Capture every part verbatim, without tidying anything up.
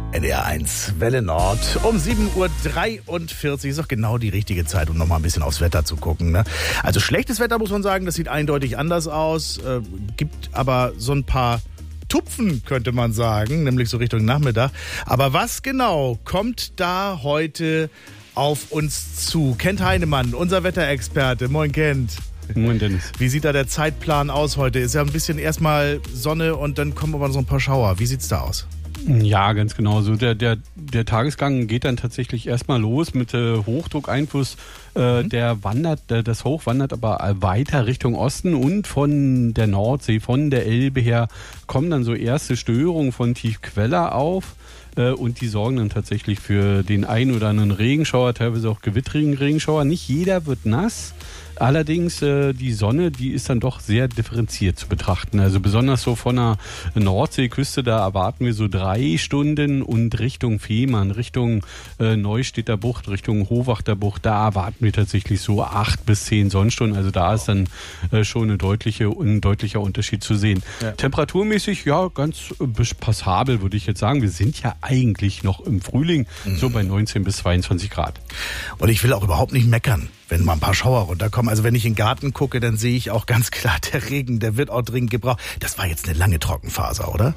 N D R eins, Welle Nord, um sieben Uhr dreiundvierzig ist doch genau die richtige Zeit, um noch mal ein bisschen aufs Wetter zu gucken. Ne? Also schlechtes Wetter, muss man sagen, das sieht eindeutig anders aus, äh, gibt aber so ein paar Tupfen, könnte man sagen, nämlich so Richtung Nachmittag. Aber was genau kommt da heute auf uns zu? Kent Heinemann, unser Wetterexperte. Moin Kent. Moin Dennis. Wie sieht da der Zeitplan aus heute? Ist ja ein bisschen erstmal Sonne und dann kommen aber noch so ein paar Schauer. Wie sieht's da aus? Ja, ganz genau. So der, der, der Tagesgang geht dann tatsächlich erstmal los mit äh, Hochdruckeinfluss. Äh, mhm. Der wandert, der, das Hoch wandert aber weiter Richtung Osten und von der Nordsee, von der Elbe her kommen dann so erste Störungen von Tiefquelle auf. Äh, und die sorgen dann tatsächlich für den ein oder anderen Regenschauer, teilweise auch gewittrigen Regenschauer. Nicht jeder wird nass. Allerdings äh, die Sonne, die ist dann doch sehr differenziert zu betrachten. Also besonders so von der Nordseeküste, da erwarten wir so drei Stunden und Richtung Fehmarn, Richtung äh, Neustädter Bucht, Richtung Hohwachter Bucht, da erwarten wir tatsächlich so acht bis zehn Sonnenstunden. Also da ist dann äh, schon eine deutliche, ein deutlicher Unterschied zu sehen. Ja. Temperaturmäßig, ja, ganz äh, passabel, würde ich jetzt sagen. Wir sind ja eigentlich noch im Frühling, mhm. so bei neunzehn bis zweiundzwanzig Grad. Und ich will auch überhaupt nicht meckern, wenn mal ein paar Schauer runterkommen. Also wenn ich in den Garten gucke, dann sehe ich auch ganz klar, der Regen, der wird auch dringend gebraucht. Das war jetzt eine lange Trockenphase, oder?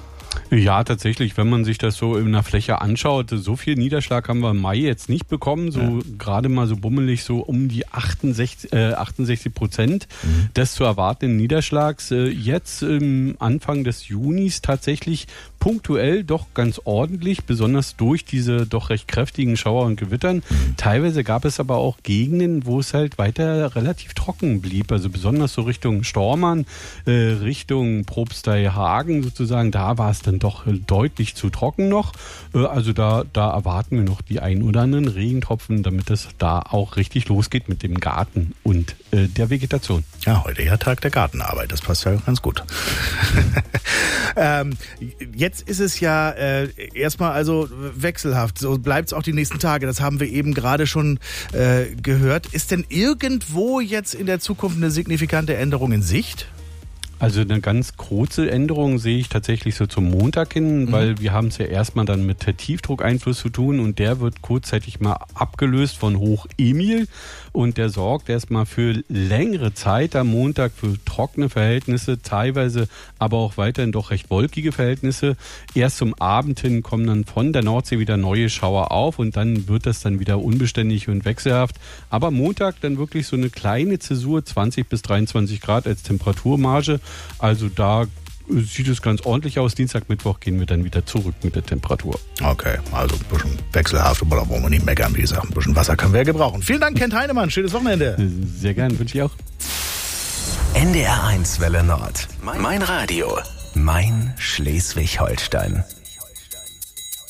Ja, tatsächlich, wenn man sich das so in der Fläche anschaut, so viel Niederschlag haben wir im Mai jetzt nicht bekommen, so ja. gerade mal so bummelig so um die achtundsechzig, äh, achtundsechzig Prozent mhm. des zu erwartenden Niederschlags. Äh, jetzt im Anfang des Junis tatsächlich punktuell doch ganz ordentlich, besonders durch diese doch recht kräftigen Schauer und Gewittern. Mhm. Teilweise gab es aber auch Gegenden, wo es halt weiter relativ trocken blieb, also besonders so Richtung Stormarn, äh, Richtung Propsteihagen sozusagen, da war es dann doch deutlich zu trocken noch. Also da, da erwarten wir noch die ein oder anderen Regentropfen, damit es da auch richtig losgeht mit dem Garten und äh, der Vegetation. Ja, heute ja Tag der Gartenarbeit, das passt ja ganz gut. ähm, jetzt ist es ja äh, erstmal also wechselhaft, so bleibt es auch die nächsten Tage, das haben wir eben gerade schon äh, gehört. Ist denn irgendwo jetzt in der Zukunft eine signifikante Änderung in Sicht? Also eine ganz kurze Änderung sehe ich tatsächlich so zum Montag hin, mhm. weil wir haben es ja erstmal dann mit Tiefdruckeinfluss zu tun und der wird kurzzeitig mal abgelöst von Hoch Emil und der sorgt erstmal für längere Zeit am Montag für trockene Verhältnisse, teilweise aber auch weiterhin doch recht wolkige Verhältnisse. Erst zum Abend hin kommen dann von der Nordsee wieder neue Schauer auf und dann wird das dann wieder unbeständig und wechselhaft. Aber Montag dann wirklich so eine kleine Zäsur, zwanzig bis dreiundzwanzig Grad als Temperaturmarge. Also da sieht es ganz ordentlich aus. Dienstag, Mittwoch gehen wir dann wieder zurück mit der Temperatur. Okay, also ein bisschen wechselhaft, aber da brauchen wir nicht meckern, wie gesagt. Ein bisschen Wasser können wir ja gebrauchen. Vielen Dank, Kent Heinemann. Schönes Wochenende. Sehr gern, wünsche ich auch. N D R eins Welle Nord. Mein Radio. Mein Schleswig-Holstein.